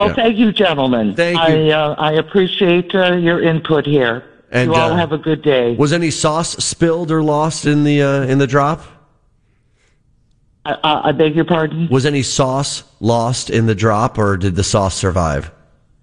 Well, Yeah. thank you, gentlemen. Thank you. I appreciate your input here. And, you all have a good day. Was any sauce spilled or lost in the drop? I beg your pardon? Was any sauce lost in the drop, or did the sauce survive?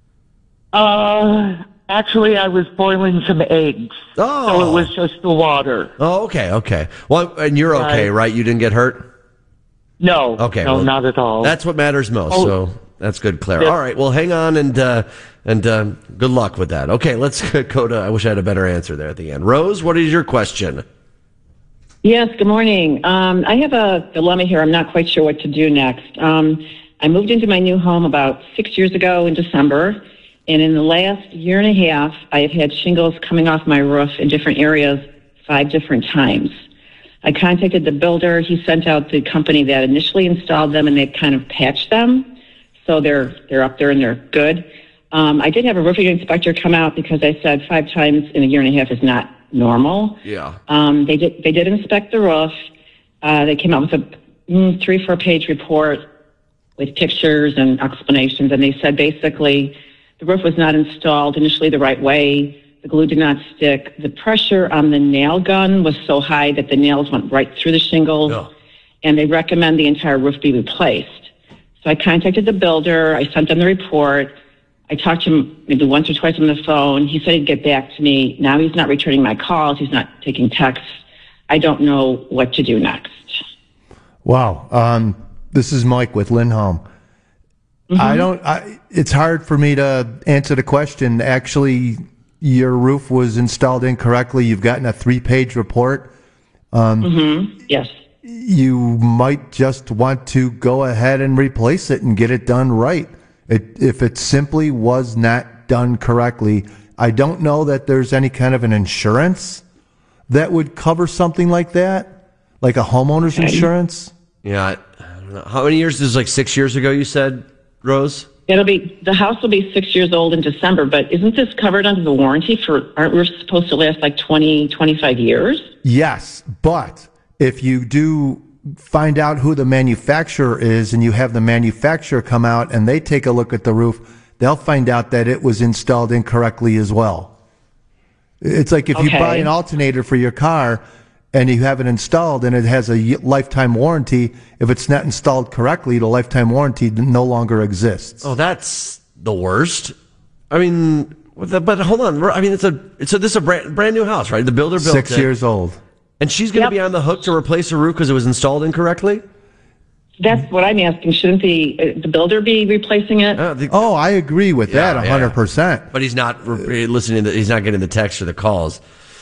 Actually, I was boiling some eggs. Oh. So it was just the water. Oh, okay. Well, and you're okay, right? You didn't get hurt? No. Okay. No, well, not at all. That's what matters most. So that's good, Claire. Yeah. All right. Well, hang on and good luck with that. Okay. Let's go to, I wish I had a better answer there at the end. Rose, what is your question? Yes, good morning. I have a dilemma here. I'm not quite sure what to do next. I moved into my new home about 6 years ago in December, and in the last year and a half, I have had shingles coming off my roof in different areas 5 different times. I contacted the builder. He sent out the company that initially installed them, and they've kind of patched them, so they're up there and they're good. I did have a roofing inspector come out because I said 5 times in a year and a half is not normal. Yeah. They did inspect the roof. They came out with a 3-4 page report with pictures and explanations, and they said basically the roof was not installed initially the right way. The glue did not stick. The pressure on the nail gun was so high that the nails went right through the shingles, and they recommend the entire roof be replaced. So I contacted the builder. I sent them the report. I talked to him maybe once or twice on the phone. He said he'd get back to me. Now he's not returning my calls. He's not taking texts. I don't know what to do next. Wow. This is Mike with Lindholm. It's hard for me to answer the question. Actually, your roof was installed incorrectly. You've gotten a 3-page report. Yes. You might just want to go ahead and replace it and get it done right. If it simply was not done correctly, I don't know that there's any kind of an insurance that would cover something like that, like a homeowner's insurance. Yeah. I don't know. How many years? This is like 6 years ago, you said, Rose? The house will be 6 years old in December, but isn't this covered under the warranty aren't we supposed to last like 20, 25 years? Yes, but if you do find out who the manufacturer is and you have the manufacturer come out and they take a look at the roof, they'll find out that it was installed incorrectly as well. It's like if you buy an alternator for your car and you have it installed and it has a lifetime warranty, if it's not installed correctly, the lifetime warranty no longer exists. Oh, that's the worst. I mean, but hold on. I mean, this is a brand new house, right? The builder built 6 years old. And she's going to be on the hook to replace a roof because it was installed incorrectly? That's what I'm asking. Shouldn't the builder be replacing it? I agree with that 100%. But he's not listening. He's not getting the text or the calls.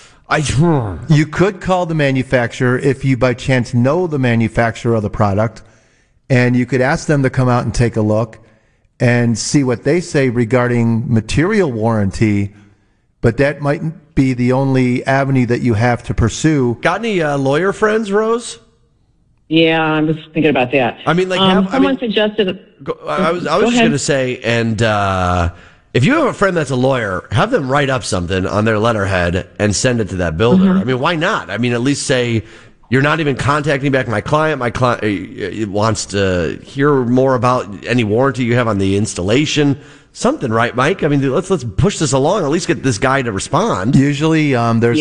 You could call the manufacturer if you by chance know the manufacturer of the product, and you could ask them to come out and take a look and see what they say regarding material warranty. But that might be the only avenue that you have to pursue. Got any lawyer friends, Rose? Yeah, I was thinking about that. I mean, like, someone suggested. I was just going to say, and if you have a friend that's a lawyer, have them write up something on their letterhead and send it to that builder. I mean, why not? I mean, at least say, you're not even contacting back my client. My client wants to hear more about any warranty you have on the installation. Something, right, Mike? I mean, let's push this along. At least get this guy to respond. Usually, there's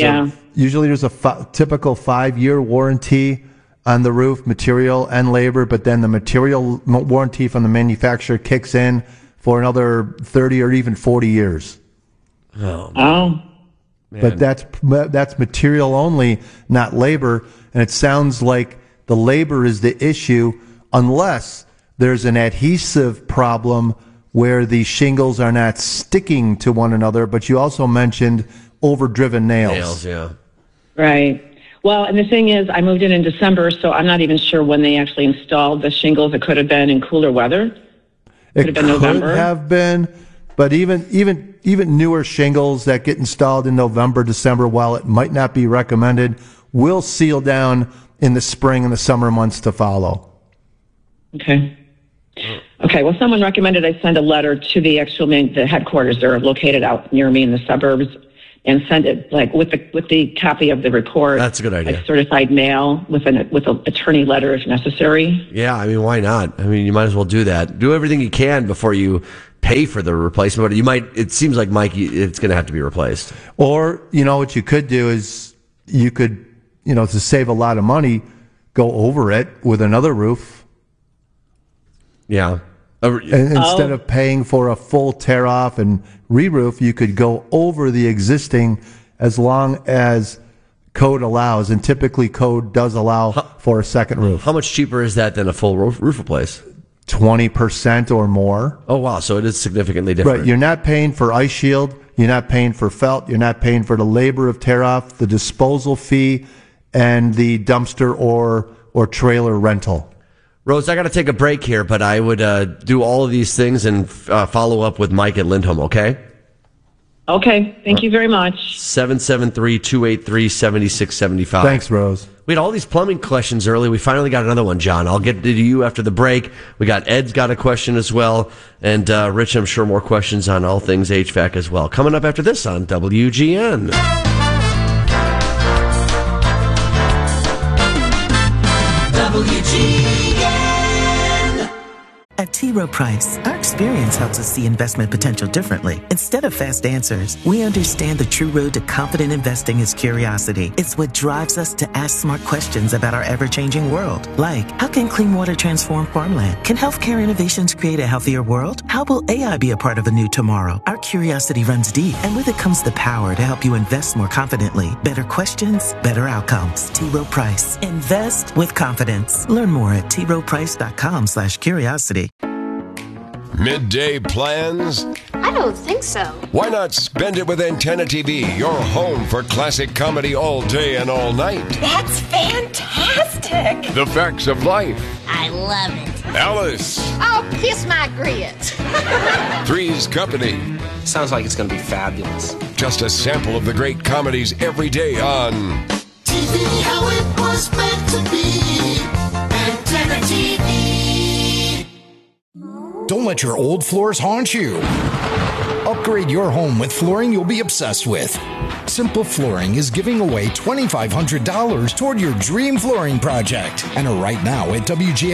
a typical 5-year warranty on the roof, material and labor. But then the material warranty from the manufacturer kicks in for another 30 or even 40 years. Oh. Man. But that's material only, not labor. And it sounds like the labor is the issue, unless there's an adhesive problem where the shingles are not sticking to one another. But you also mentioned overdriven nails. Yeah. Right. Well, and the thing is, I moved in December, so I'm not even sure when they actually installed the shingles. It could have been in cooler weather. It could have been, but even newer shingles that get installed in November, December, while it might not be recommended, will seal down in the spring and the summer months to follow. Okay, well, someone recommended I send a letter to the the headquarters. They're located out near me in the suburbs, and send it like with the copy of the report. That's a good idea. Like certified mail with an attorney letter if necessary. Yeah, I mean, why not? I mean, you might as well do that. Do everything you can before you pay for the replacement, but it seems like, Mike, it's going to have to be replaced. Or, what you could do is you could, to save a lot of money, go over it with another roof. Yeah. Instead of paying for a full tear off and re-roof, you could go over the existing as long as code allows. And typically code does allow for a second roof. How much cheaper is that than a full roof replace? 20% or more. Oh, wow. So it is significantly different. Right. You're not paying for ice shield. You're not paying for felt. You're not paying for the labor of tear off, the disposal fee, and the dumpster or trailer rental. Rose, I got to take a break here, but I would do all of these things and follow up with Mike at Lindholm, okay? Okay. Thank you very much. 773-283-7675. Thanks, Rose. We had all these plumbing questions early. We finally got another one, John. I'll get to you after the break. We got Ed's got a question as well. And Rich, I'm sure more questions on all things HVAC as well. Coming up after this on WGN. At T. Rowe Price, our experience helps us see investment potential differently. Instead of fast answers, we understand the true road to confident investing is curiosity. It's what drives us to ask smart questions about our ever-changing world. Like, how can clean water transform farmland? Can healthcare innovations create a healthier world? How will AI be a part of a new tomorrow? Our curiosity runs deep, and with it comes the power to help you invest more confidently. Better questions, better outcomes. T. Rowe Price. Invest with confidence. Learn more at troweprice.com/curiosity. Midday plans? I don't think so. Why not spend it with Antenna TV, your home for classic comedy all day and all night? That's fantastic. The Facts of Life. I love it. Alice. Oh, kiss my grits. Three's Company. Sounds like it's going to be fabulous. Just a sample of the great comedies every day on TV, how it was meant to be. Antenna TV. Don't let your old floors haunt you. Upgrade your home with flooring you'll be obsessed with. Simple Flooring is giving away $2,500 toward your dream flooring project. Enter right now at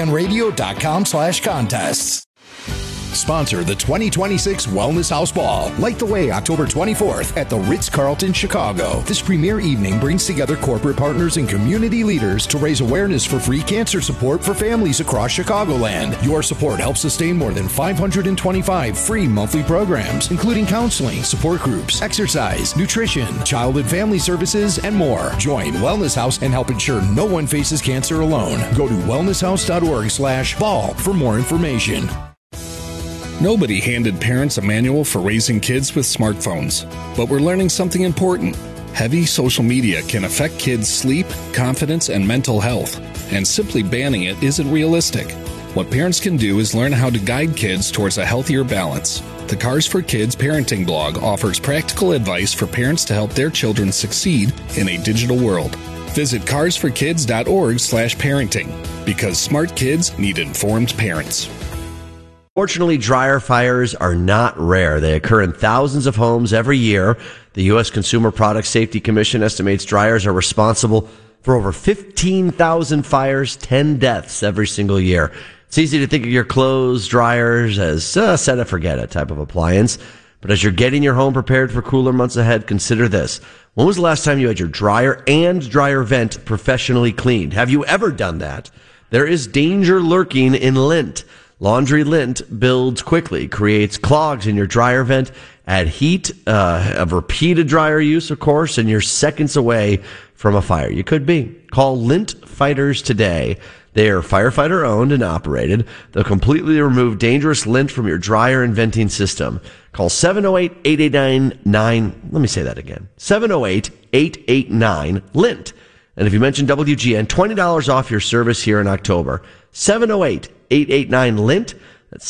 WGNradio.com/contests. Sponsor the 2026 Wellness House Ball. Light the way October 24th at the Ritz-Carlton, Chicago. This premier evening brings together corporate partners and community leaders to raise awareness for free cancer support for families across Chicagoland. Your support helps sustain more than 525 free monthly programs, including counseling, support groups, exercise, nutrition, child and family services, and more. Join Wellness House and help ensure no one faces cancer alone. Go to wellnesshouse.org/ball for more information. Nobody handed parents a manual for raising kids with smartphones, but we're learning something important. Heavy social media can affect kids' sleep, confidence, and mental health, and simply banning it isn't realistic. What parents can do is learn how to guide kids towards a healthier balance. The Cars for Kids parenting blog offers practical advice for parents to help their children succeed in a digital world. Visit carsforkids.org/parenting, because smart kids need informed parents. Fortunately, dryer fires are not rare. They occur in thousands of homes every year. The U.S. Consumer Product Safety Commission estimates dryers are responsible for over 15,000 fires, 10 deaths every single year. It's easy to think of your clothes dryers as set it, forget it type of appliance. But as you're getting your home prepared for cooler months ahead, consider this. When was the last time you had your dryer and dryer vent professionally cleaned? Have you ever done that? There is danger lurking in lint. Laundry lint builds quickly, creates clogs in your dryer vent, add heat of repeated dryer use, of course, and you're seconds away from a fire. You could be. Call Lint Fighters today. They are firefighter owned and operated. They'll completely remove dangerous lint from your dryer and venting system. Call 708-889-9. Let me say that again. 708-889-LINT. And if you mention WGN, $20 off your service here in October. 708-889-LINT. That's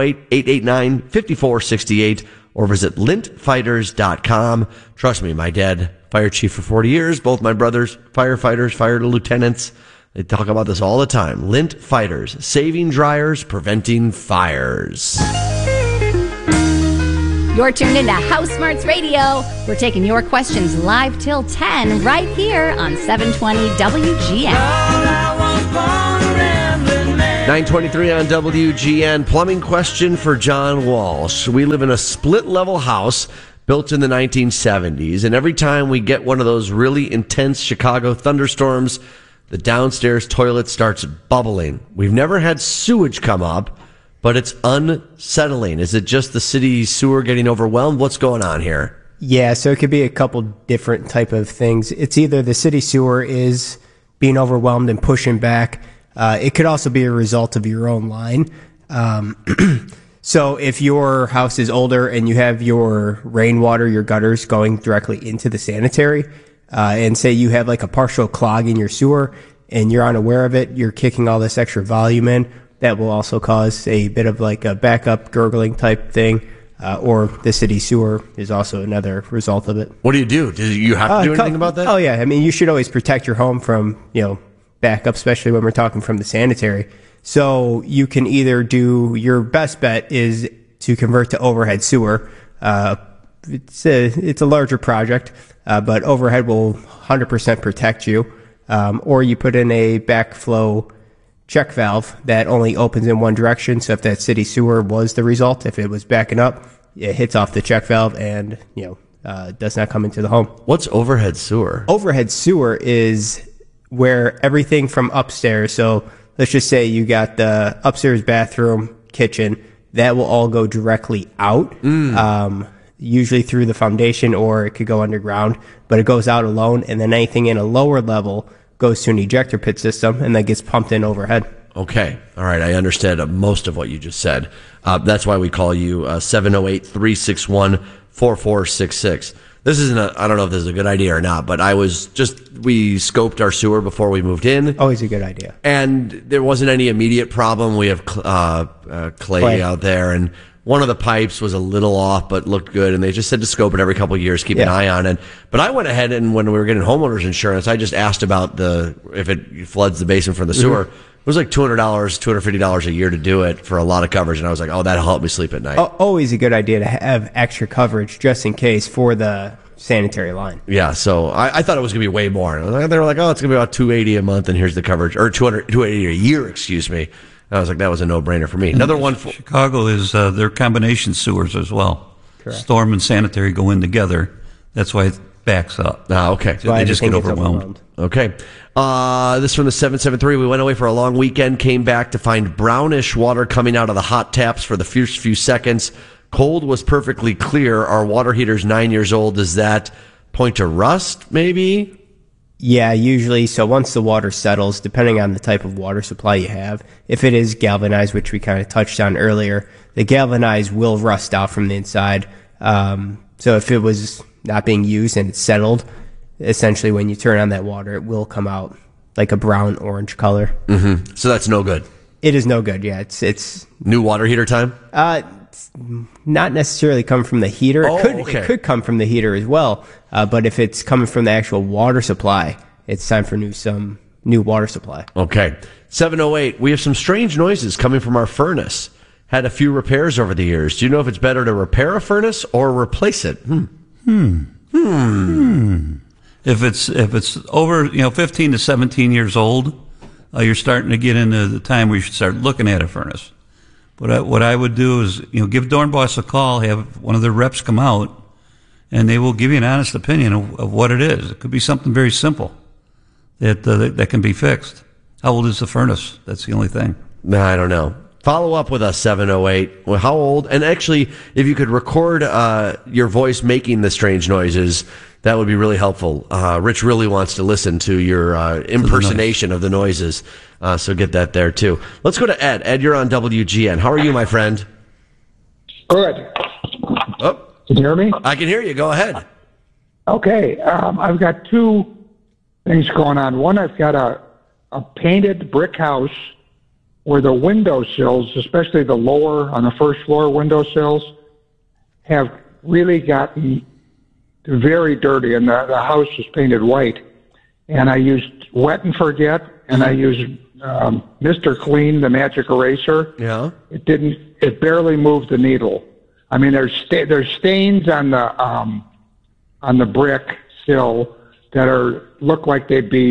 708-889-5468. Or visit lintfighters.com. Trust me, my dad, fire chief for 40 years. Both my brothers, firefighters, fire lieutenants. They talk about this all the time. Lint Fighters, saving dryers, preventing fires. You're tuned into House Smarts Radio. We're taking your questions live till 10 right here on 720 WGN. 923 on WGN. Plumbing question for John Walsh. We live in a split-level house built in the 1970s, and every time we get one of those really intense Chicago thunderstorms, the downstairs toilet starts bubbling. We've never had sewage come up, but it's unsettling. Is it just the city sewer getting overwhelmed? What's going on here? Yeah, so it could be a couple different type of things. It's either the city sewer is being overwhelmed and pushing back. It could also be a result of your own line. So if your house is older and you have your rainwater, your gutters going directly into the sanitary, and say you have like a partial clog in your sewer and you're unaware of it, you're kicking all this extra volume in, that will also cause a bit of like a backup gurgling type thing. Or the city sewer is also another result of it. What do you do? Do you have to do anything about that? Oh, yeah. I mean, you should always protect your home from, backup, especially when we're talking from the sanitary. So you can either do, your best bet is to convert to overhead sewer. It's a larger project, but overhead will 100% protect you. Or you put in a backflow check valve that only opens in one direction. So if that city sewer was the result, if it was backing up, it hits off the check valve and, does not come into the home. What's overhead sewer? Overhead sewer is where everything from upstairs, so let's just say you got the upstairs bathroom, kitchen, that will all go directly out, usually through the foundation, or it could go underground, but it goes out alone, and then anything in a lower level goes to an ejector pit system, and then gets pumped in overhead. Okay. All right. I understand most of what you just said. That's why we call you 708-361-4466. This isn't I don't know if this is a good idea or not, but we scoped our sewer before we moved in. Always a good idea. And there wasn't any immediate problem. We have clay out there, and one of the pipes was a little off, but looked good. And they just said to scope it every couple of years, keep an eye on it. But I went ahead and when we were getting homeowners insurance, I just asked about if it floods the basement from the sewer. It was like $200, $250 a year to do it for a lot of coverage. And I was like, oh, that'll help me sleep at night. Always a good idea to have extra coverage just in case for the sanitary line. Yeah, so I thought it was going to be way more. They were like, oh, it's going to be about $280 a month, and here's the coverage, or $280 a year, excuse me. And I was like, that was a no-brainer for me. Another one for Chicago is their combination sewers as well. Correct. Storm and sanitary go in together. That's why it backs up. Okay. So they just get overwhelmed. Okay. This from the 773. We went away for a long weekend, came back to find brownish water coming out of the hot taps for the first few seconds. Cold was perfectly clear. Our water heater's 9 years old. Does that point to rust, maybe? Yeah, usually. So once the water settles, depending on the type of water supply you have, if it is galvanized, which we kind of touched on earlier, the galvanized will rust out from the inside. So if it was not being used and it's settled, essentially when you turn on that water, it will come out like a brown orange color. Mm-hmm. So that's no good. It is no good. Yeah, it's new water heater time. It's not necessarily come from the heater. It could come from the heater as well. But if it's coming from the actual water supply, it's time for some new water supply. Okay. 708. We have some strange noises coming from our furnace. Had a few repairs over the years. Do you know if it's better to repair a furnace or replace it? If it's over 15 to 17 years old, you're starting to get into the time where you should start looking at a furnace. But what I would do is give Dornbos a call, have one of their reps come out, and they will give you an honest opinion of what it is. It could be something very simple that can be fixed. How old is the furnace? That's the only thing. No, I don't know. Follow up with us, 708. Well, how old? And actually, if you could record your voice making the strange noises, that would be really helpful. Rich really wants to listen to your impersonation of the noises, so get that there, too. Let's go to Ed. Ed, you're on WGN. How are you, my friend? Good. Oh, can you hear me? I can hear you. Go ahead. Okay. I've got two things going on. One, I've got a painted brick house where the windowsills, especially the lower on the first floor windowsills, have really gotten very dirty, and the house is painted white. And I used Wet and Forget, and I used Mr. Clean, the magic eraser. Yeah. It barely moved the needle. I mean, there's stains on the brick sill that look like they'd be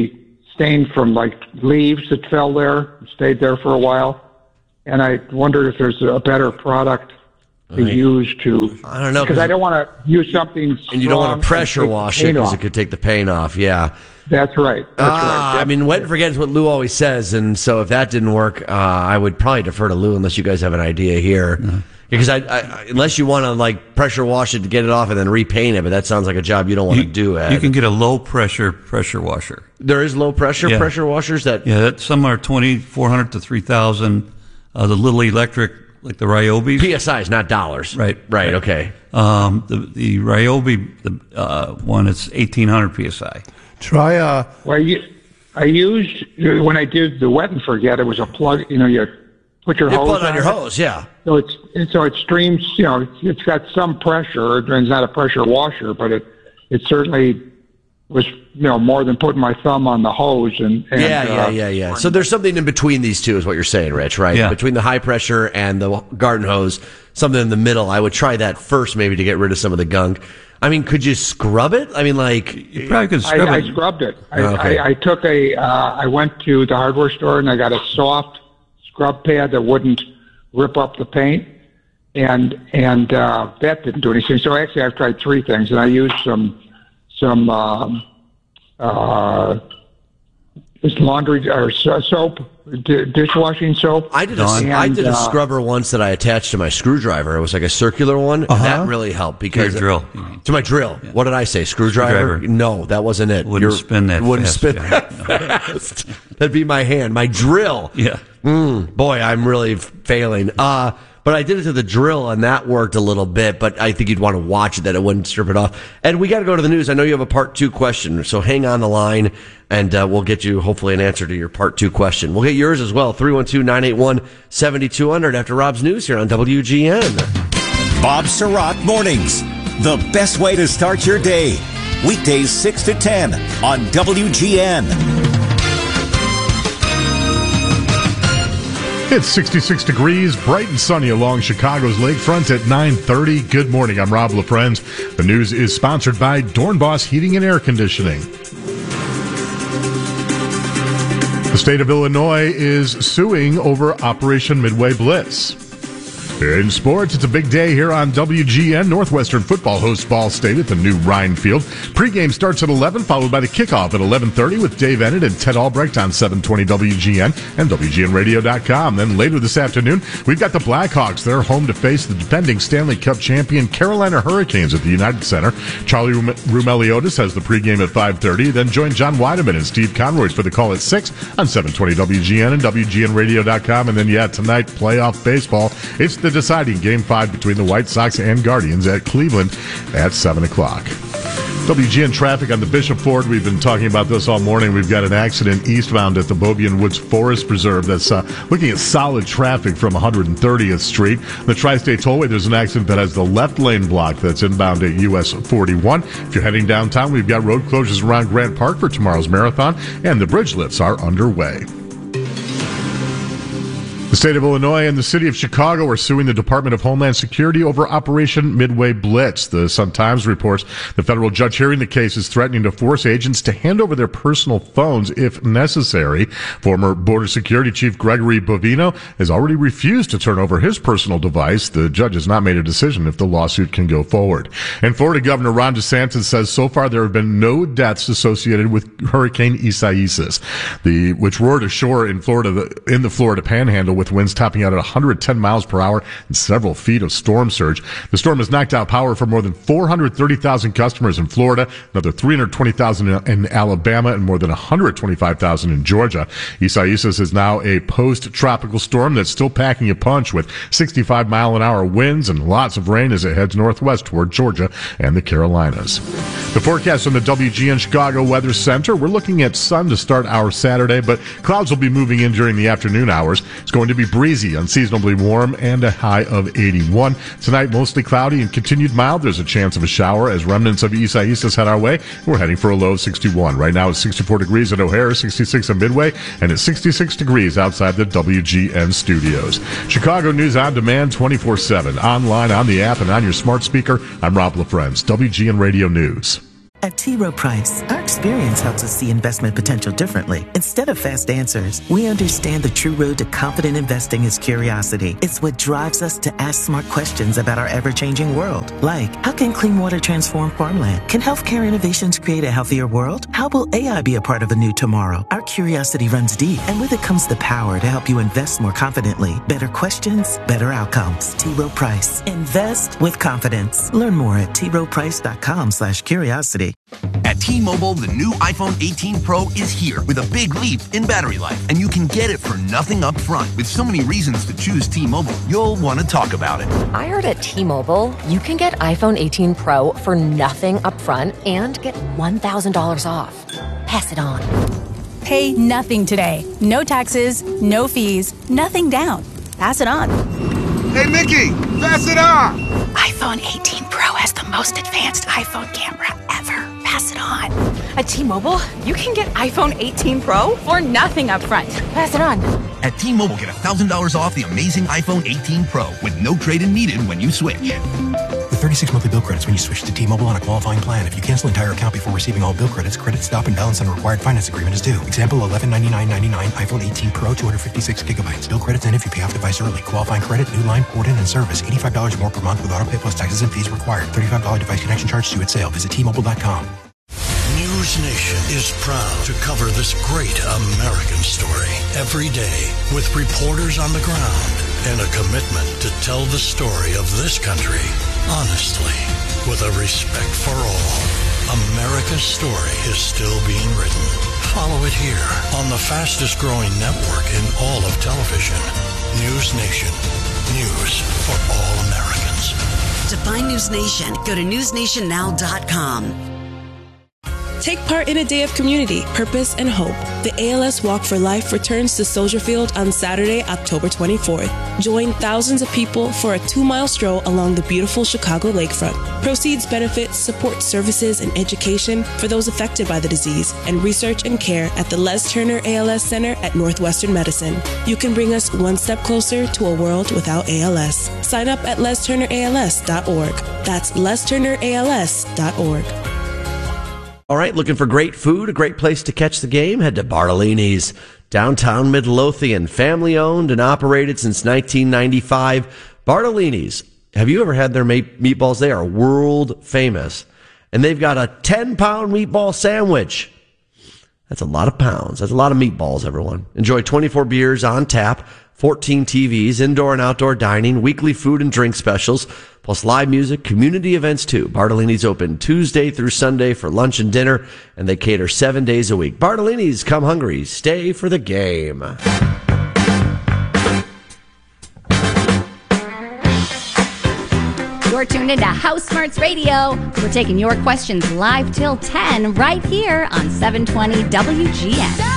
stained from like leaves that fell there, stayed there for a while. And I wondered if there's a better product to use to. I don't know. Because I don't want to use something strong. And you don't want to pressure wash it because it could take the paint off. Yeah. That's right. I mean, wet and forget is what Lou always says. And so if that didn't work, I would probably defer to Lou unless you guys have an idea here. Mm-hmm. Because I unless you want to like pressure wash it to get it off and then repaint it, but that sounds like a job you don't want to do, Ed. You can get a low pressure washer. There is low pressure pressure washers that. Yeah, some are 2,400 to 3,000. The little electric, like the Ryobi. PSI is not dollars. Right. Okay. The Ryobi, one is 1,800 PSI. Try I used when I did the wet and forget. It was a plug. You put your hose plug on your hose. Yeah. So it streams. It's got some pressure. It's not a pressure washer, but it certainly was more than putting my thumb on the hose and yeah. So there's something in between these two, is what you're saying, Rich, right? Yeah. Between the high pressure and the garden hose, something in the middle. I would try that first, maybe to get rid of some of the gunk. I mean, could you scrub it? I mean, like you probably could scrub it. I scrubbed it. I took I went to the hardware store and I got a soft scrub pad that wouldn't rip up the paint, and that didn't do anything. So actually, I've tried three things, and I used some laundry or soap, dishwashing soap. I did a scrubber once that I attached to my screwdriver. It was like a circular one. And that really helped because your drill. To my drill. Yeah. What did I say? Screwdriver? No, that wasn't it. Wouldn't spin that fast. That'd be my hand. My drill. Yeah. Boy, I'm really failing. But I did it to the drill, and that worked a little bit, but I think you'd want to watch it, that it wouldn't strip it off. And we got to go to the news. I know you have a part 2 question, so hang on the line, and we'll get you, hopefully, an answer to your part 2 question. We'll get yours as well, 312-981-7200 after Rob's news here on WGN. Bob Surratt Mornings, the best way to start your day. Weekdays 6 to 10 on WGN. It's 66 degrees, bright and sunny along Chicago's lakefront at 9:30. Good morning, I'm Rob LaFrenz. The news is sponsored by Dornbos Heating and Air Conditioning. The state of Illinois is suing over Operation Midway Blitz. In sports, it's a big day here on WGN. Northwestern football hosts Ball State at the new Ryan Field. Pregame starts at 11, followed by the kickoff at 11:30 with Dave Ennett and Ted Albrecht on 720 WGN and WGNradio.com. Then later this afternoon, we've got the Blackhawks. They're home to face the defending Stanley Cup champion Carolina Hurricanes at the United Center. Charlie Roumeliotis has the pregame at 5:30. Then join John Weideman and Steve Conroy for the call at 6 on 720 WGN and WGNradio.com. And then, tonight, playoff baseball. It's the deciding Game 5 between the White Sox and Guardians at Cleveland at 7 o'clock. WGN traffic on the Bishop Ford. We've been talking about this all morning. We've got an accident eastbound at the Beaubien Woods Forest Preserve that's looking at solid traffic from 130th Street. The Tri-State Tollway, there's an accident that has the left lane blocked that's inbound at US 41. If you're heading downtown, we've got road closures around Grant Park for tomorrow's marathon, and the bridge lifts are underway. The state of Illinois and the city of Chicago are suing the Department of Homeland Security over Operation Midway Blitz. The Sun-Times reports the federal judge hearing the case is threatening to force agents to hand over their personal phones if necessary. Former Border Security Chief Gregory Bovino has already refused to turn over his personal device. The judge has not made a decision if the lawsuit can go forward. And Florida Governor Ron DeSantis says so far there have been no deaths associated with Hurricane Isaias, which roared ashore in Florida, in the Florida Panhandle, with winds topping out at 110 miles per hour and several feet of storm surge. The storm has knocked out power for more than 430,000 customers in Florida, another 320,000 in Alabama, and more than 125,000 in Georgia. Isaias is now a post-tropical storm that's still packing a punch with 65-mile-an-hour winds and lots of rain as it heads northwest toward Georgia and the Carolinas. The forecast from the WGN Chicago Weather Center, we're looking at sun to start our Saturday, but clouds will be moving in during the afternoon hours. It's going to be breezy, unseasonably warm, and a high of 81. Tonight, mostly cloudy and continued mild. There's a chance of a shower as remnants of Isaias head our way. We're heading for a low of 61. Right now, it's 64 degrees at O'Hare, 66 at Midway, and it's 66 degrees outside the WGN studios. Chicago News on demand 24/7, online, on the app, and on your smart speaker. I'm Rob LaFrenz, WGN Radio News. At T. Rowe Price, our experience helps us see investment potential differently. Instead of fast answers, we understand the true road to confident investing is curiosity. It's what drives us to ask smart questions about our ever-changing world. Like, how can clean water transform farmland? Can healthcare innovations create a healthier world? How will AI be a part of a new tomorrow? Our curiosity runs deep, and with it comes the power to help you invest more confidently. Better questions, better outcomes. T. Rowe Price. Invest with confidence. Learn more at troweprice.com/curiosity. At T-Mobile, the new iPhone 18 Pro is here with a big leap in battery life, and you can get it for nothing up front. With so many reasons to choose T-Mobile, you'll want to talk about it. I heard at T-Mobile, you can get iPhone 18 Pro for nothing up front and get $1,000 off. Pass it on. Pay nothing today. No taxes, no fees, nothing down. Pass it on. Hey, Mickey, pass it on. iPhone 18 Pro has the most advanced iPhone camera ever. Pass it on. At T-Mobile, you can get iPhone 18 Pro for nothing up front. Pass it on. At T-Mobile, get $1,000 off the amazing iPhone 18 Pro with no trade-in needed when you switch. With 36 monthly bill credits when you switch to T-Mobile on a qualifying plan. If you cancel entire account before receiving all bill credits, credit stop and balance on a required finance agreement is due. Example, $1199.99 iPhone 18 Pro, 256 gigabytes. Bill credits end if you pay off device early. Qualifying credit, new line, port-in, and service. $85 more per month with autopay plus taxes and fees required. $35 device connection charge due at sale. Visit T-Mobile.com. News Nation is proud to cover this great American story every day with reporters on the ground and a commitment to tell the story of this country honestly, with a respect for all. America's story is still being written. Follow it here on the fastest growing network in all of television. News Nation. News for all Americans. To find News Nation, go to newsnationnow.com. Take part in a day of community, purpose, and hope. The ALS Walk for Life returns to Soldier Field on Saturday, October 24th. Join thousands of people for a 2-mile stroll along the beautiful Chicago lakefront. Proceeds benefit support services and education for those affected by the disease and research and care at the Les Turner ALS Center at Northwestern Medicine. You can bring us one step closer to a world without ALS. Sign up at lesturnерals.org. That's lesturnерals.org. All right, looking for great food, a great place to catch the game? Head to Bartolini's, downtown Midlothian, family owned and operated since 1995. Bartolini's, have you ever had their meatballs? They are world famous. And they've got a 10-pound meatball sandwich. That's a lot of pounds. That's a lot of meatballs, everyone. Enjoy 24 beers on tap, 14 TVs, indoor and outdoor dining, weekly food and drink specials, plus live music, community events too. Bartolini's open Tuesday through Sunday for lunch and dinner, and they cater 7 days a week. Bartolini's, come hungry, stay for the game. You're tuned into House Smarts Radio. We're taking your questions live till 10 right here on 720 WGN.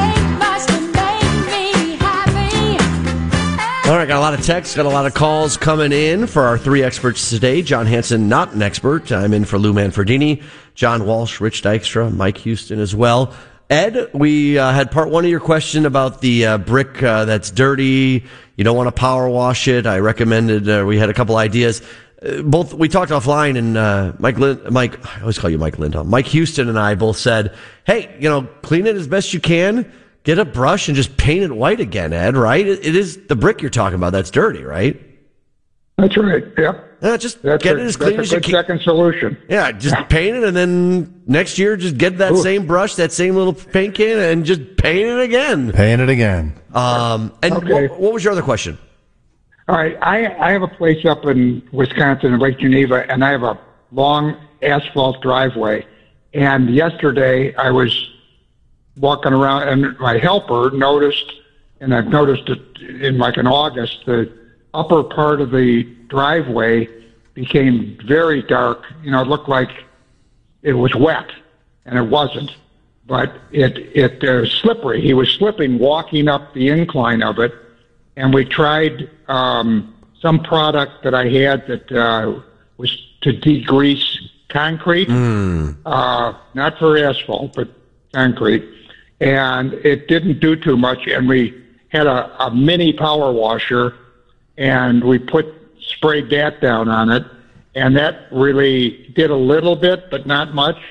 All right, got a lot of texts, got a lot of calls coming in for our 3 experts today. John Hansen, not an expert. I'm in for Lou Manfredini, John Walsh, Rich Dykstra, Mike Houston as well. Ed, we had part 1 of your question about the brick that's dirty. You don't want to power wash it. I recommended, we had a couple ideas. Both, we talked offline, and Mike, I always call you Mike Lindholm. Mike Houston and I both said, hey, clean it as best you can. Get a brush and just paint it white again, Ed, right? It is the brick you're talking about that's dirty, right? That's right, yep. Just get it as clean as you can. Second solution. Yeah, just paint it, and then next year just get that same brush, that same little paint can, and just paint it again. Paint it again. And okay. What was your other question? All right, I have a place up in Wisconsin, in Lake Geneva, and I have a long asphalt driveway. And yesterday I was walking around, and my helper noticed, and I've noticed it in in August, the upper part of the driveway became very dark. It looked like it was wet, and it wasn't. But it was slippery. He was slipping walking up the incline of it, and we tried some product that I had that was to degrease concrete, not for asphalt, but concrete. And it didn't do too much, and we had a mini power washer, and we sprayed that down on it, and that really did a little bit, but not much.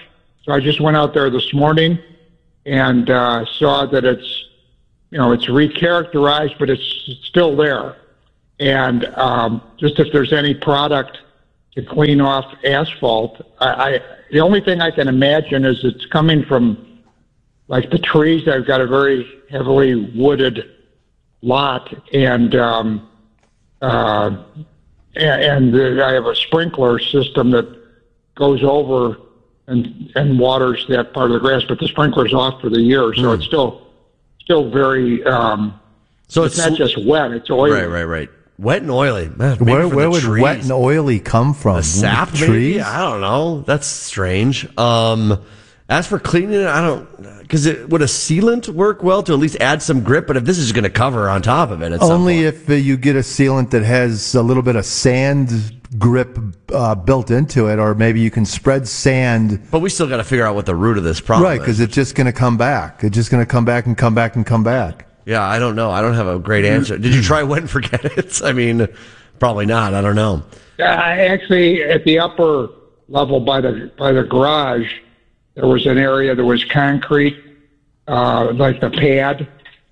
So I just went out there this morning and saw that it's recharacterized, but it's still there. And just if there's any product to clean off asphalt, the only thing I can imagine is it's coming from like the trees. I've got a very heavily wooded lot, and I have a sprinkler system that goes over and waters that part of the grass, but the sprinkler's off for the year, so it's still very. So it's not just wet; it's oily. Right. Wet and oily. Man, where would wet and oily come from? A sap trees? Maybe? I don't know. That's strange. As for cleaning it, I don't, because would a sealant work well to at least add some grip? But if this is going to cover on top of it, at only if you get a sealant that has a little bit of sand grip built into it, or maybe you can spread sand. But we still got to figure out what the root of this problem is. Right, because it's just going to come back. It's just going to come back and come back and come back. Yeah, I don't know. I don't have a great answer. Did you try wet and forget it? I mean, probably not. I don't know. Actually, at the upper level by the garage, there was an area that was concrete, like the pad,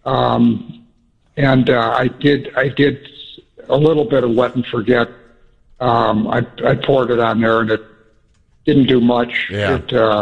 and I did a little bit of wet and forget. I poured it on there, and it didn't do much. Yeah.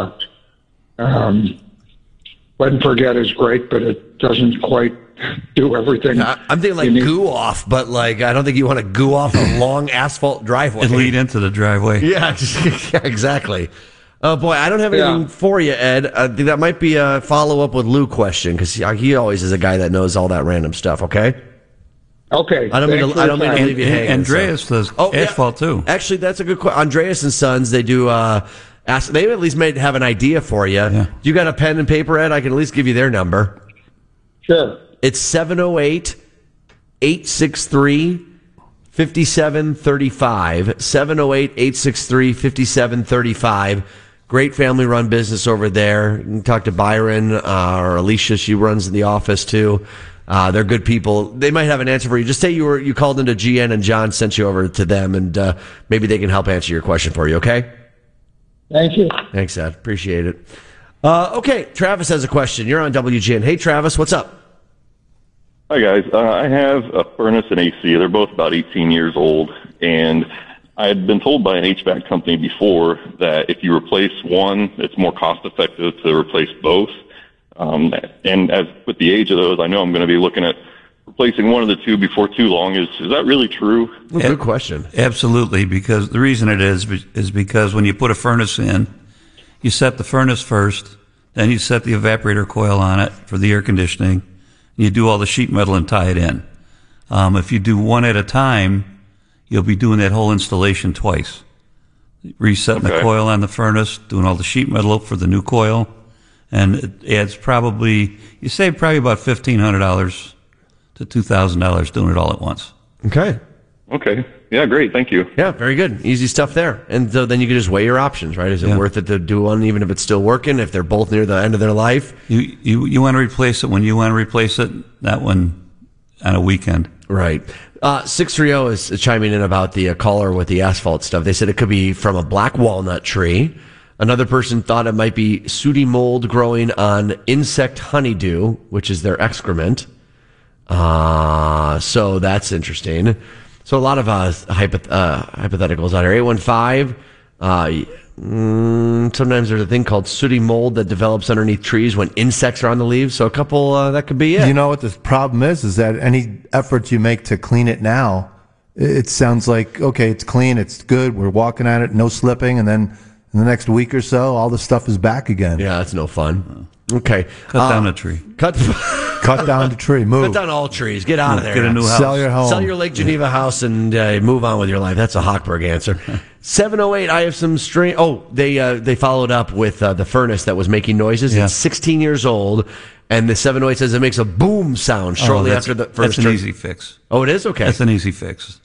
Wet and forget is great, but it doesn't quite do everything. I'm thinking like goo off, but like I don't think you want to goo off a long asphalt driveway. And lead into the driveway. Yeah, exactly. Oh, boy, I don't have anything for you, Ed. I think that might be a follow-up with Lou question, because he always is a guy that knows all that random stuff, okay? Okay. I don't mean to leave you hanging. Andreas does asphalt, too. Actually, that's a good question. Andreas and Sons, they do they at least have an idea for you. Yeah. You got a pen and paper, Ed? I can at least give you their number. Sure. It's 708-863-5735. 708-863-5735. Great family-run business over there. You can talk to Byron or Alicia. She runs the office, too. They're good people. They might have an answer for you. Just say you called into GN and John sent you over to them, and maybe they can help answer your question for you, okay? Thank you. Thanks, Ed. Appreciate it. Okay, Travis has a question. You're on WGN. Hey, Travis, what's up? Hi, guys. I have a furnace and AC. They're both about 18 years old, and I had been told by an HVAC company before that if you replace one, it's more cost-effective to replace both. And as with the age of those, I know I'm going to be looking at replacing one of the two before too long. Is that really true? Good question. Absolutely, because the reason it is because when you put a furnace in, you set the furnace first, then you set the evaporator coil on it for the air conditioning, and you do all the sheet metal and tie it in. If you do one at a time, you'll be doing that whole installation twice. Resetting the coil on the furnace, doing all the sheet metal for the new coil, and it adds you save probably about $1,500 to $2,000 doing it all at once. Okay. Yeah, great. Thank you. Yeah, very good. Easy stuff there. And so then you can just weigh your options, right? Is it worth it to do one, even if it's still working, if they're both near the end of their life? You want to replace it when you want to replace it, that one on a weekend. Right. 630 is chiming in about the caller with the asphalt stuff. They said it could be from a black walnut tree. Another person thought it might be sooty mold growing on insect honeydew, which is their excrement. So that's interesting. So a lot of hypotheticals out here. 815. Sometimes there's a thing called sooty mold that develops underneath trees when insects are on the leaves. So a couple, that could be it. You know what the problem is that any effort you make to clean it now, it sounds like, okay, it's clean, it's good, we're walking on it, no slipping, and then in the next week or so, all the stuff is back again. Yeah, that's no fun. Okay. Cut down a tree. Cut down the tree. Move. Cut down all trees. Get out of there. Get a new house. Sell your home. Sell your Lake Geneva house and move on with your life. That's a Hochberg answer. 708. I have some string. Oh, they followed up with the furnace that was making noises. Yeah. It's 16 years old, and the 708 says it makes a boom sound shortly after the first. That's an easy fix. Oh, it is? Okay. That's an easy fix.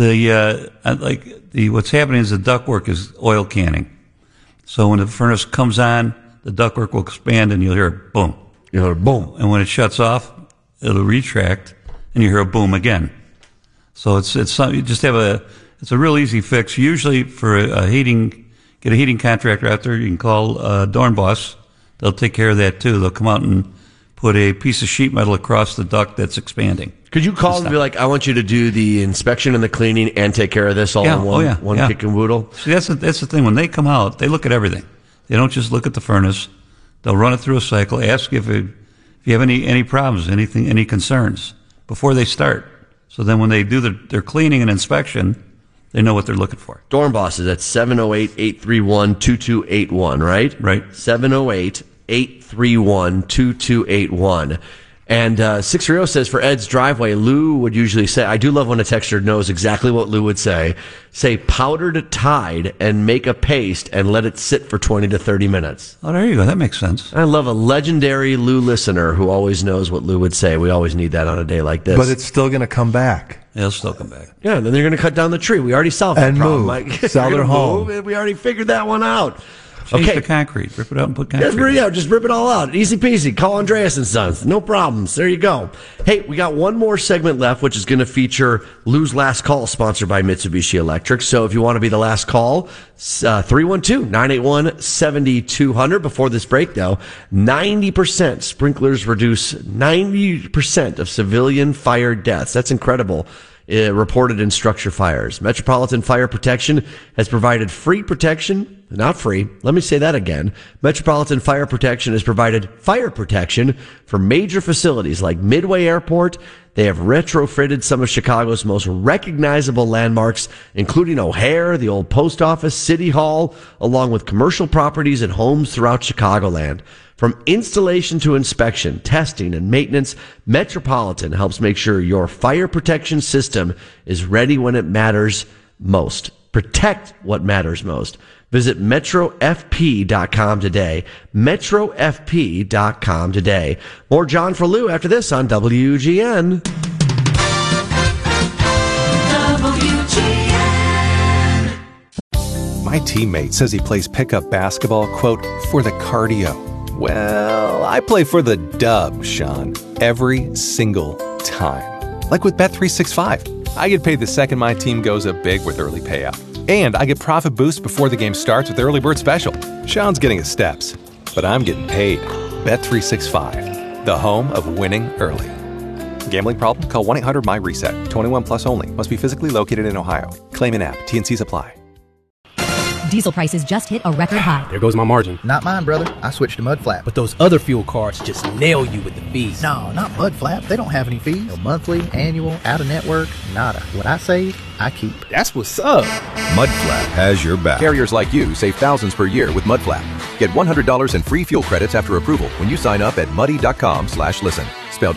What's happening is the ductwork is oil canning. So when the furnace comes on, the ductwork will expand and you'll hear a boom. You'll hear a boom. And when it shuts off, it'll retract and you hear a boom again. So it's a real easy fix. Usually for a heating get a heating contractor out there. You can call Dornbos. They'll take care of that too. They'll come out and put a piece of sheet metal across the duct that's expanding. Could you call and be like, I want you to do the inspection and the cleaning and take care of this all in one kick and woodle? See, that's the thing. When they come out, they look at everything. They don't just look at the furnace. They'll run it through a cycle, ask if you have any problems, any concerns before they start. So then when they do their cleaning and inspection, they know what they're looking for. Dornbos is at 708-831-2281, right? Right. 708-831-2281. And 630 says, for Ed's driveway, Lou would usually say, I do love when a texter knows exactly what Lou would say powdered Tide and make a paste and let it sit for 20 to 30 minutes. Oh, there you go. That makes sense. I love a legendary Lou listener who always knows what Lou would say. We always need that on a day like this. But it's still going to come back. Yeah, it'll still come back. Yeah, and then they're going to cut down the tree. We already solved that problem. Move. Sell their home. We already figured that one out. Change the concrete. Rip it out and put concrete. Just rip it all out. Easy peasy. Call Andreas and Sons. No problems. There you go. Hey, we got one more segment left, which is going to feature Lou's Last Call, sponsored by Mitsubishi Electric. So if you want to be the last call, 312-981-7200. Before this break, though, 90% sprinklers reduce 90% of civilian fire deaths. That's incredible. Reported in structure fires. Metropolitan Fire Protection has provided free protection, not free. Let me say that again. Metropolitan Fire Protection has provided fire protection for major facilities like Midway Airport. They have retrofitted some of Chicago's most recognizable landmarks, including O'Hare, the old post office, City Hall, along with commercial properties and homes throughout Chicagoland. From installation to inspection, testing, and maintenance, Metropolitan helps make sure your fire protection system is ready when it matters most. Protect what matters most. Visit MetroFP.com today. MetroFP.com today. More John for Lou after this on WGN. WGN. My teammate says he plays pickup basketball, quote, for the cardio. Well, I play for the dub, Sean, every single time. Like with Bet365. I get paid the second my team goes up big with early payout. And I get profit boost before the game starts with Early Bird Special. Sean's getting his steps, but I'm getting paid. Bet365, the home of winning early. Gambling problem? Call 1-800-MY-RESET. 21 plus only. Must be physically located in Ohio. Claim in app. T&Cs apply. Diesel prices just hit a record high. There goes my margin. Not mine, brother. I switched to Mudflap. But those other fuel cards just nail you with the fees. No, not Mudflap. They don't have any fees. No monthly, annual, out-of-network, nada. What I save, I keep. That's what's up. Mudflap has your back. Carriers like you save thousands per year with Mudflap. Get $100 in free fuel credits after approval when you sign up at muddy.com/listen. Spelled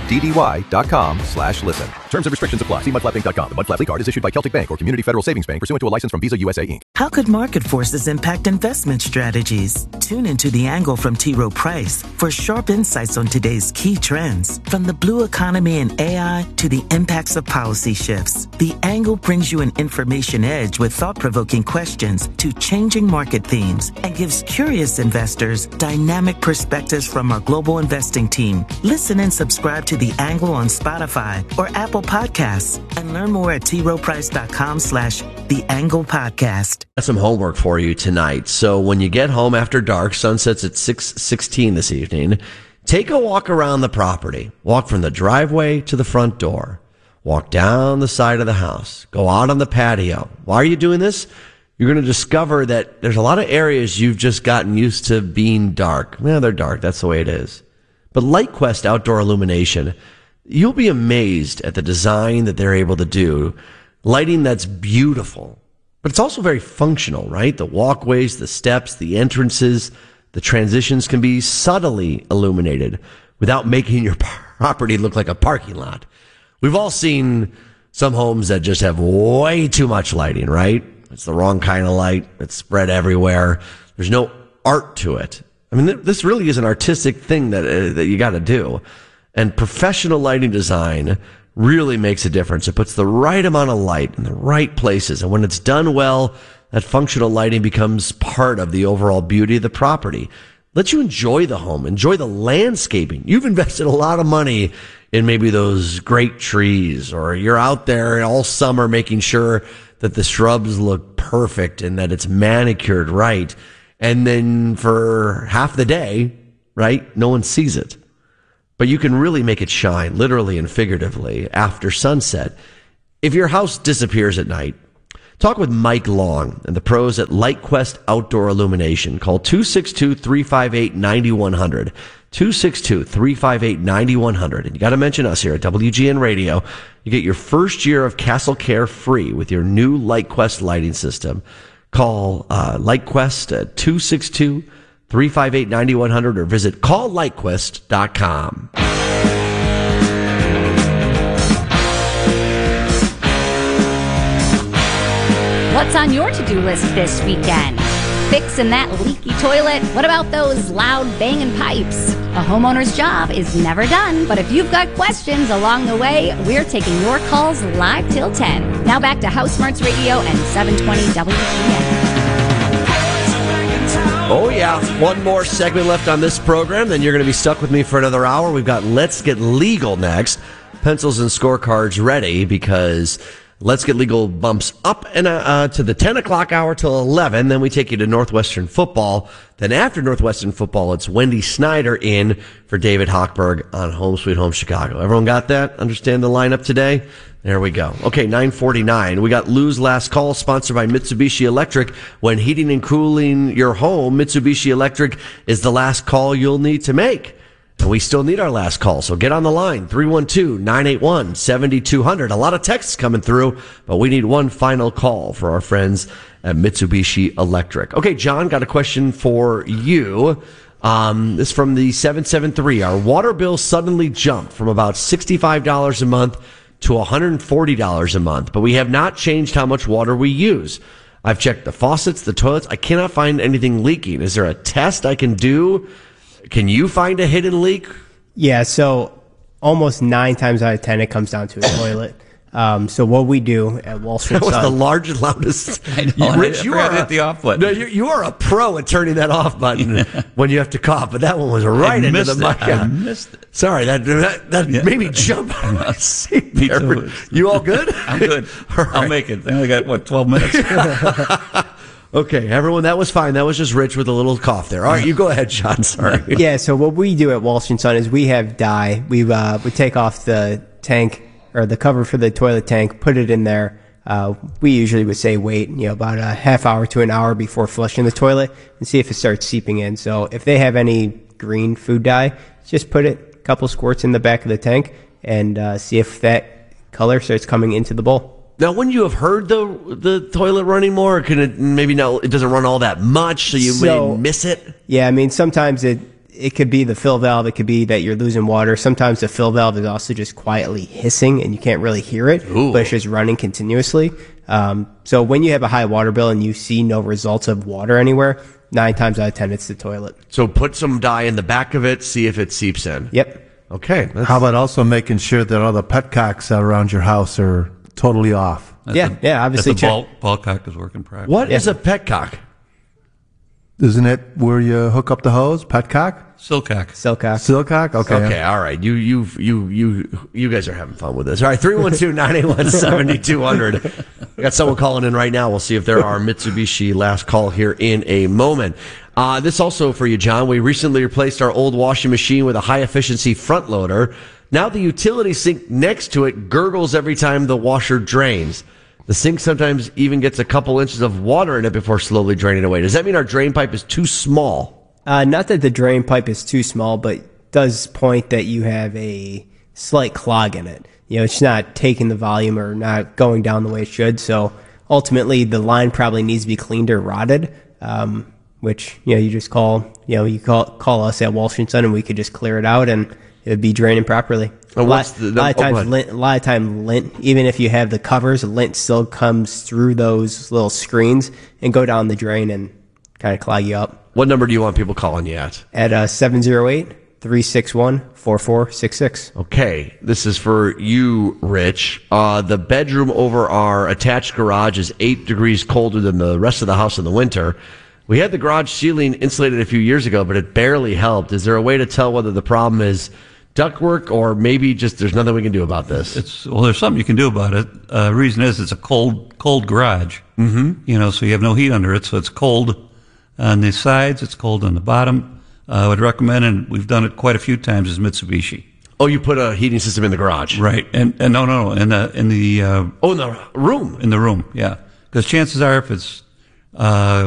MUDDY.com/listen. Terms and restrictions apply. See mudflappinc.com. The Mudflap card is issued by Celtic Bank or Community Federal Savings Bank pursuant to a license from Visa USA Inc. How could market forces impact investment strategies? Tune into The Angle from T. Rowe Price for sharp insights on today's key trends. From the blue economy and AI to the impacts of policy shifts, The Angle brings you an information edge with thought-provoking questions to changing market themes and gives curious investors dynamic perspectives from our global investing team. Listen and subscribe to The Angle on Spotify or Apple Podcasts and learn more at troweprice.com/The Angle Podcast. Got some homework for you tonight. So when you get home after dark, sunsets at 6:16 this evening, take a walk around the property. Walk from the driveway to the front door. Walk down the side of the house. Go out on the patio. Why are you doing this? You're going to discover that there's a lot of areas you've just gotten used to being dark. Yeah, they're dark. That's the way it is. But LightQuest Outdoor Illumination, you'll be amazed at the design that they're able to do. Lighting that's beautiful, but it's also very functional, right? The walkways, the steps, the entrances, the transitions can be subtly illuminated without making your property look like a parking lot. We've all seen some homes that just have way too much lighting, right? It's the wrong kind of light. It's spread everywhere. There's no art to it. I mean, this really is an artistic thing that you got to do. And professional lighting design really makes a difference. It puts the right amount of light in the right places. And when it's done well, that functional lighting becomes part of the overall beauty of the property. Let you enjoy the home, enjoy the landscaping. You've invested a lot of money in maybe those great trees, or you're out there all summer making sure that the shrubs look perfect and that it's manicured right. And then for half the day, right, no one sees it. But you can really make it shine, literally and figuratively, after sunset. If your house disappears at night, talk with Mike Long and the pros at LightQuest Outdoor Illumination. Call 262-358-9100. 262-358-9100. And you got to mention us here at WGN Radio. You get your first year of Castle Care free with your new LightQuest lighting system. Call LightQuest at 262-358-9100 or visit calllightquest.com. What's on your to-do list this weekend? Fixing that leaky toilet? What about those loud banging pipes? A homeowner's job is never done, but if you've got questions along the way, we're taking your calls live till 10. Now back to House Smarts Radio and 720 WGN. Oh, yeah. One more segment left on this program, then you're going to be stuck with me for another hour. We've got Let's Get Legal next. Pencils and scorecards ready because Let's Get Legal bumps up and to the 10 o'clock hour till 11. Then we take you to Northwestern football. Then after Northwestern football, it's Wendy Snyder in for David Hochberg on Home Sweet Home Chicago. Everyone got that? Understand the lineup today? There we go. Okay, 9:49. We got Lou's Last Call, sponsored by Mitsubishi Electric. When heating and cooling your home, Mitsubishi Electric is the last call you'll need to make. And we still need our last call, so get on the line, 312-981-7200. A lot of texts coming through, but we need one final call for our friends at Mitsubishi Electric. Okay, John, got a question for you. This is from the 773. Our water bill suddenly jumped from about $65 a month to $140 a month, but we have not changed how much water we use. I've checked the faucets, the toilets. I cannot find anything leaking. Is there a test I can do? Can you find a hidden leak? Yeah, so almost 9 times out of 10, it comes down to a toilet. So what we do at Wall Street That was Sun, the largest, loudest. I know. Rich, you are hit the off button. No, you are a pro at turning that off button when you have to cough, but that one was right into the mic. I missed it. Sorry, that made me jump out of my seat. Me too. You all good? I'm good. Right. I'll make it. I only got, 12 minutes? Okay, everyone, that was fine. That was just Rich with a little cough there. All right, you go ahead, John. Sorry. Yeah, so what we do at Wall Street Sun is we have dye. We take off the tank or the cover for the toilet tank, put it in there. We usually would say wait, about a half hour to an hour before flushing the toilet and see if it starts seeping in. So if they have any green food dye, just put it a couple squirts in the back of the tank and see if that color starts coming into the bowl. Now, wouldn't you have heard the toilet running more? Or can it maybe now it doesn't run all that much, so you may miss it? Yeah, I mean, sometimes it could be the fill valve. It could be that you're losing water. Sometimes the fill valve is also just quietly hissing and you can't really hear it, but it's just running continuously. So when you have a high water bill and you see no results of water anywhere, 9 times out of 10, it's the toilet. So put some dye in the back of it, see if it seeps in. Yep. Okay. How about also making sure that all the petcocks around your house are totally off? Obviously. The ball cock is working properly. What is a petcock? Isn't it where you hook up the hose? Petcock? Silcock. Silcock? Okay. Okay, all right. You guys are having fun with this. All right, 312-981-7200. We got someone calling in right now. We'll see if there are Mitsubishi last call here in a moment. This also for you, John. We recently replaced our old washing machine with a high-efficiency front loader. Now the utility sink next to it gurgles every time the washer drains. The sink sometimes even gets a couple inches of water in it before slowly draining away. Does that mean our drain pipe is too small? Not that the drain pipe is too small, but does point that you have a slight clog in it. It's not taking the volume or not going down the way it should. So ultimately, the line probably needs to be cleaned or rotted, which, you just call us at Wall Street Sun and we could just clear it out and it would be draining properly. A lot of times lint, even if you have the covers, lint still comes through those little screens and go down the drain and kind of clog you up. What number do you want people calling you at? At 708-361-4466. Okay, this is for you, Rich. The bedroom over our attached garage is 8 degrees colder than the rest of the house in the winter. We had the garage ceiling insulated a few years ago, but it barely helped. Is there a way to tell whether the problem is ductwork, or maybe just there's nothing we can do about this? There's something you can do about it. The reason is it's a cold garage. Mm-hmm. So you have no heat under it, so it's cold on the sides, it's cold on the bottom. I would recommend, and we've done it quite a few times, is Mitsubishi. Oh, you put a heating system in the garage, right? And no, in the in the room. In the room, yeah. Because chances are, if it's